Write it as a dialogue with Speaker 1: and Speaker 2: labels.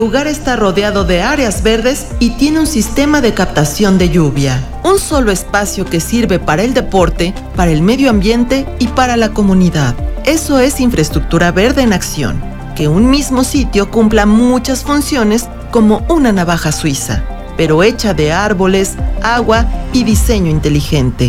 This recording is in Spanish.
Speaker 1: El lugar está rodeado de áreas verdes y tiene un sistema de captación de lluvia. Un solo espacio que sirve para el deporte, para el medio ambiente y para la comunidad. Eso es infraestructura verde en acción. Que un mismo sitio cumpla muchas funciones como una navaja suiza, pero hecha de árboles, agua y diseño inteligente.